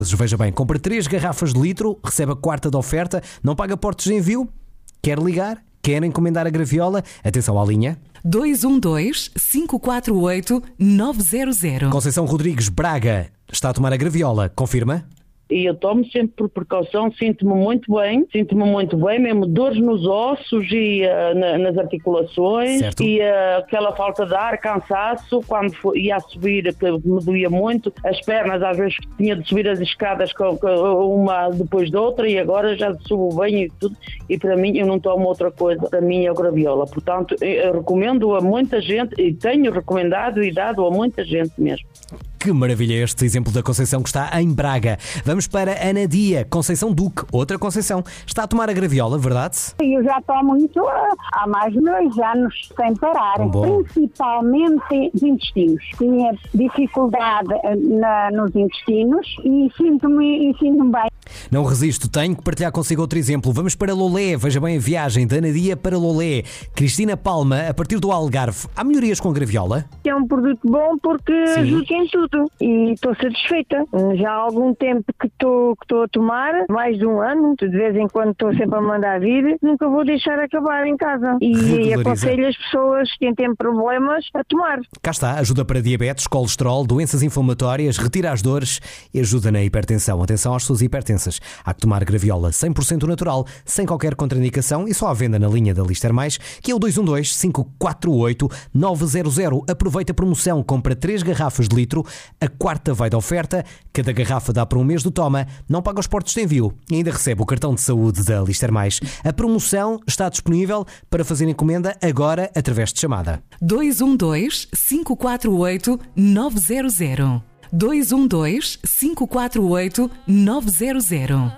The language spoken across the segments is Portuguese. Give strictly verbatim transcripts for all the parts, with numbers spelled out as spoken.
Veja bem, compra três garrafas de litro, recebe a quarta da oferta, não paga portos de envio, quer ligar, quer encomendar a graviola, atenção à linha. dois um dois, cinco quatro oito, nove zero zero. Conceição Rodrigues, Braga, está a tomar a graviola, confirma? E eu tomo sempre por precaução, sinto-me muito bem, sinto-me muito bem, mesmo dores nos ossos e uh, na, nas articulações, certo. E uh, aquela falta de ar, cansaço, quando foi, ia a subir, que me doía muito, as pernas às vezes tinha de subir as escadas com, com uma depois da outra e agora já subo bem e tudo, e para mim eu não tomo outra coisa, para mim é o graviola, portanto eu recomendo a muita gente e tenho recomendado e dado a muita gente mesmo. Que maravilha este exemplo da Conceição que está em Braga. Vamos para Ana Dia, Conceição Duque, outra Conceição. Está a tomar a graviola, verdade? Eu já tomo isso há mais de dois anos, sem parar. Bom. Principalmente os intestinos. Tinha dificuldade na, nos intestinos e sinto-me, e sinto-me bem. Não resisto, tenho que partilhar consigo outro exemplo. Vamos para Lolé, veja bem a viagem da Ana Dia para Lolé. Cristina Palma, a partir do Algarve. Há melhorias com a graviola? É um produto bom porque Sim. ajuda em tudo e estou satisfeita. Já há algum tempo que estou que estou a tomar, mais de um ano, de vez em quando estou sempre a mandar vir, nunca vou deixar acabar em casa. E, e aconselho as pessoas que têm problemas a tomar. Cá está, ajuda para diabetes, colesterol, doenças inflamatórias, retira as dores e ajuda na hipertensão. Atenção às suas hipertensas. Há que tomar graviola cem por cento natural, sem qualquer contraindicação e só à venda na linha da Lister Mais, que é o dois um dois, cinco quatro oito, nove zero zero. Aproveita a promoção, compra três garrafas de litro, a quarta vai de oferta, cada garrafa dá para um mês do toma, não paga os portos de envio e ainda recebe o cartão de saúde da Lister Mais. A promoção está disponível para fazer encomenda agora através de chamada. dois um dois, cinco quatro oito, nove zero zero. dois um dois, cinco quatro oito, nove zero zero.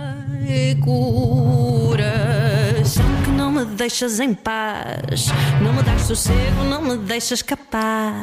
Curas que não me deixas em paz, não me das sossego, não me deixas capaz.